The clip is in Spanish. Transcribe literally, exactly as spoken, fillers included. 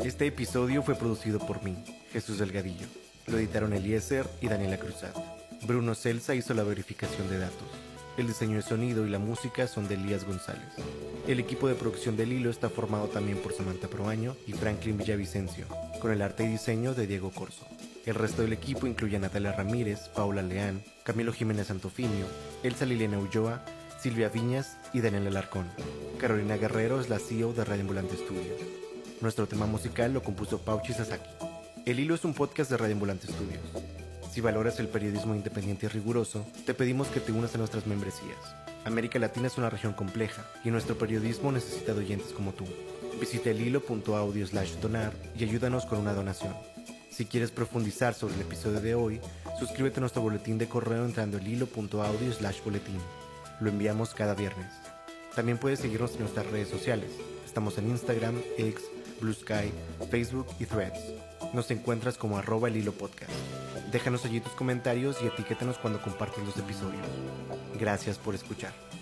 Este episodio fue producido por mí, Jesús Delgadillo. Lo editaron Eliezer y Daniela Cruzat. Bruno Celsa hizo la verificación de datos. El diseño de sonido y la música son de Elías González. El equipo de producción del Hilo está formado también por Samantha Proaño y Franklin Villavicencio, con el arte y diseño de Diego Corso. El resto del equipo incluye a Natalia Ramírez, Paula Leán, Camilo Jiménez Santofinio, Elsa Liliana Ulloa, Silvia Viñas y Daniel Alarcón. Carolina Guerrero es la C E O de Radio Ambulante Studios. Nuestro tema musical lo compuso Pauchi Sasaki. El Hilo es un podcast de Radio Ambulante Studios. Si valoras el periodismo independiente y riguroso, te pedimos que te unas a nuestras membresías. América Latina es una región compleja y nuestro periodismo necesita de oyentes como tú. Visita elhilo punto audio slash donar y ayúdanos con una donación. Si quieres profundizar sobre el episodio de hoy, suscríbete a nuestro boletín de correo entrando a elhilo punto audio slash boletín. Lo enviamos cada viernes. También puedes seguirnos en nuestras redes sociales. Estamos en Instagram, X, Blue Sky, Facebook y Threads. Nos encuentras como arroba el hilo podcast. Déjanos allí tus comentarios y etiquétanos cuando compartes los episodios. Gracias por escuchar.